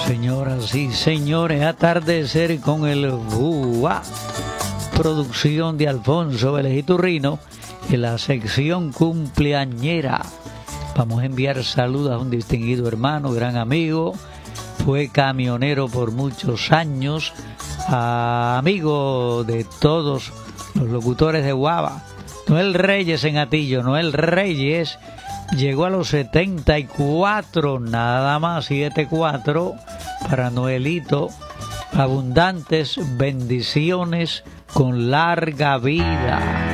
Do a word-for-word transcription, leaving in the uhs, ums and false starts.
Señoras y señores, atardecer con el Búa. Producción de Alfonso Vélez Iturrino en la sección cumpleañera. Vamos a enviar saludos a un distinguido hermano, gran amigo. Fue camionero por muchos años, a amigo de todos los locutores de Guava. Noel Reyes en Atillo. Noel Reyes llegó a los setenta y cuatro, nada más, setenta y cuatro para Noelito. Abundantes bendiciones con larga vida.